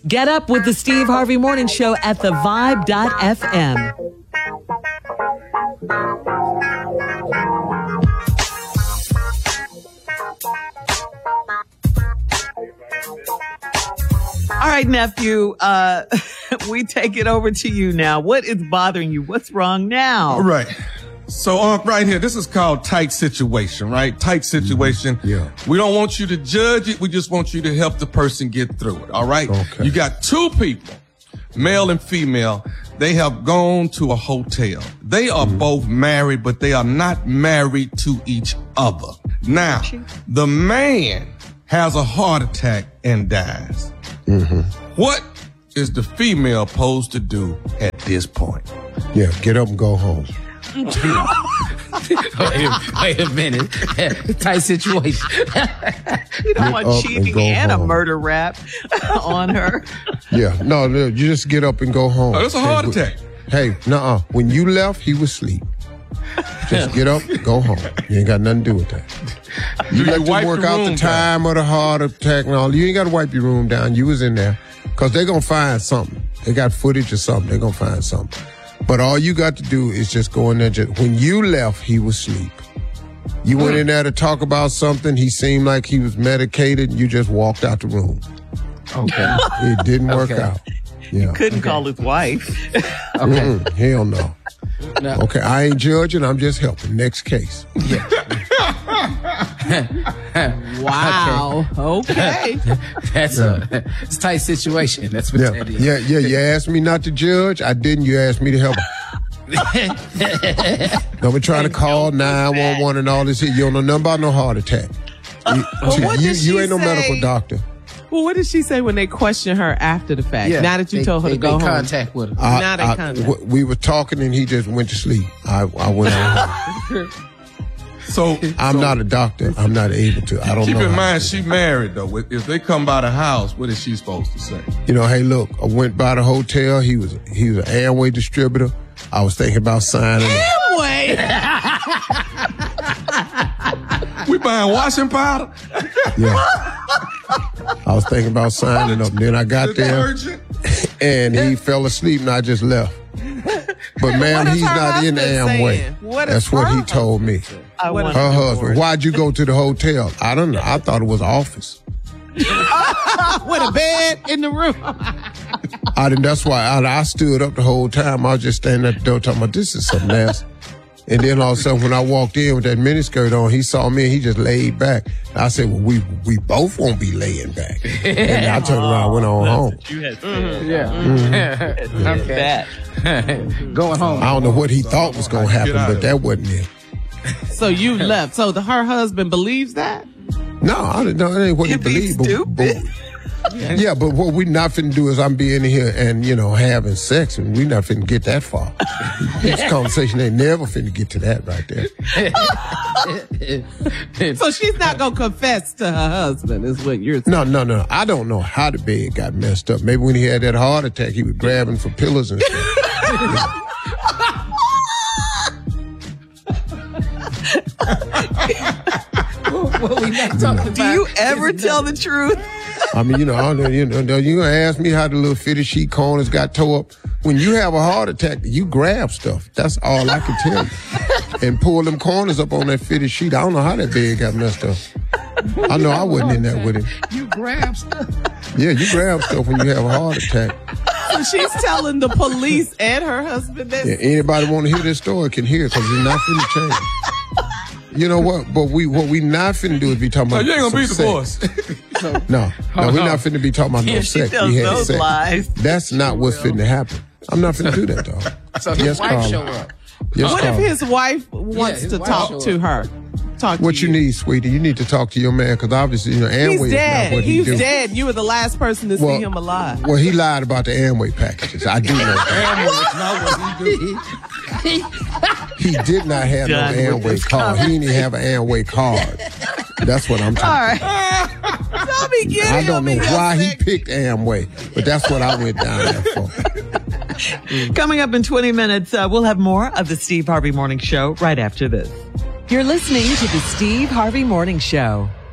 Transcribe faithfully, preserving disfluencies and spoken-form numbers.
Get up with the Steve Harvey Morning Show at the vibe dot f m. All right, nephew, uh, we take it over to you now. What is bothering you? What's wrong now? All right. So uh, right here, this is called tight situation, right? Tight situation. Yeah. We don't want you to judge it. We just want you to help the person get through it. All right. Okay. You got two people, male and female. They have gone to a hotel. They are mm-hmm. both married, but they are not married to each other. Now, the man has a heart attack and dies. Mm-hmm. What is the female supposed to do at this point? Yeah, get up and go home. wait, wait a minute. Tight situation. You don't want cheating and, and a murder rap on her. Yeah, no, no, you just get up and go home. Oh, that's a heart hey, attack. Hey, nuh-uh. When you left, he was asleep. Just get up, go home. You ain't got nothing to do with that. You let them work out the time down. Of the heart attack and all. You ain't got to wipe your room down. You was in there. Because they're going to find something. They got footage or something. They're going to find something. But all you got to do is just go in there. Just, when you left, he was asleep. You went in there to talk about something. He seemed like he was medicated. You just walked out the room. Okay. It didn't work okay. out. Yeah. He couldn't okay. call his wife. Okay. Mm-mm, hell no. no. Okay, I ain't judging. I'm just helping. Next case. Yeah. Wow. Okay. okay. That's yeah. a it's a tight situation. That's what yeah. that is. Yeah, yeah. You asked me not to judge. I didn't. You asked me to help. Don't be trying to call nine one one and all this. You don't know nothing about no heart attack. Uh, well, what you did she you ain't no say? medical doctor. Well, what did she say when they questioned her after the fact? Yeah, now that you they, told her they, to go they home. Contact with her. I, now they I, contact. w- we were talking and he just went to sleep. I, I went on home. So I'm so, not a doctor. I'm not able to. I don't keep know. Keep in mind, she married though. If they come by the house, what is she supposed to say? You know, hey, look, I went by the hotel. He was he was an Amway distributor. I was thinking about signing. Amway. We buying washing powder. Yeah. I was thinking about signing up. Then I got there, and he fell asleep, and I just left. But ma'am, he's not in Amway. What That's what he told me. I her husband. Why'd you go to the hotel? I don't know. I thought it was office. With a bed in the room. I didn't. That's why I, I stood up the whole time. I was just standing at the door talking about this is something else. And then all of a sudden, when I walked in with that miniskirt on, he saw me and he just laid back. I said, well, we we both won't be laying back. And I turned around and went on home. You had mm-hmm. Yeah. Mm-hmm. Okay. Going home. I don't know what he thought was going to happen, but that wasn't it. So you left. So the, her husband believes that? No, I don't know. That ain't what he believes. But, but, yeah, but what we not finna do is I'm being here and, you know, having sex, and we not finna get that far. This conversation ain't never finna get to that right there. So she's not gonna confess to her husband, is what you're saying? No, no, no. I don't know how the bed got messed up. Maybe when he had that heart attack, he was grabbing for pillows and stuff. What we not talking about? Do you ever tell the truth? I mean, you know, I don't, you know, you gonna ask me how the little fitted sheet corners got tore up. When you have a heart attack, you grab stuff. That's all I can tell you. And pull them corners up on that fitted sheet. I don't know how that bed got messed up. I know I wasn't in there with him. You grab stuff. Yeah, you grab stuff when you have a heart attack. So she's telling the police and her husband that. Yeah, anybody want to hear this story can hear it because it's not finna change. You know what? But we what we not finna do is be talking about. No, you ain't gonna be sex. divorced. no, no, we're not finna be talking about yeah, no she sex. tells We had those sex. lies. That's not what's finna happen. I'm not finna do that, dog. So his yes, wife Carla. show up. Yes, what Carla. if his wife wants his to wife talk to up. her? Talk What to you you need, sweetie? You need to talk to your man because obviously, you know, Amway He's is dead. not what he He's do. dead. You were the last person to Well, see him alive. Well, he lied about the Amway packages. I do know that. Amway is not what he do. He did not have Done no with Amway this card. He didn't even have an Amway card. That's what I'm All talking right. about. Tell me, get I don't know him in your why he sex. picked Amway, but that's what I went down there for. Coming up in twenty minutes, uh, we'll have more of the Steve Harvey Morning Show right after this. You're listening to the Steve Harvey Morning Show.